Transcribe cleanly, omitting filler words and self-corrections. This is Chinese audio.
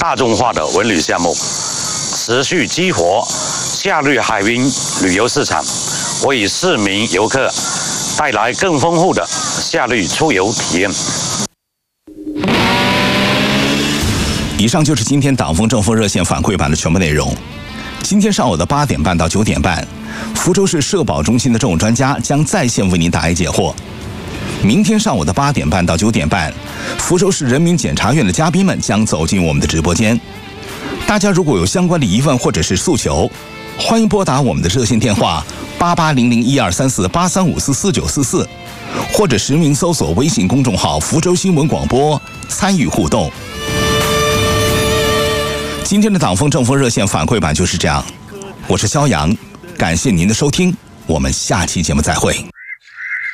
大众化的文旅项目，持续激活夏绿海滨旅游市场，为市民游客带来更丰富的夏绿出游体验。 以上就是今天党风政风热线反馈版的全部内容。今天上午的8点半到9点半，福州市社保中心的政务专家将在线为您答疑解惑。明天上午的8点半到9点半，福州市人民检察院的嘉宾们将走进我们的直播间。大家如果有相关的疑问或者是诉求，欢迎拨打我们的热线电话8800123483544944，或者实名搜索微信公众号福州新闻广播参与互动。今天的党风政风热线反馈版就是这样，我是肖阳，感谢您的收听，我们下期节目再会。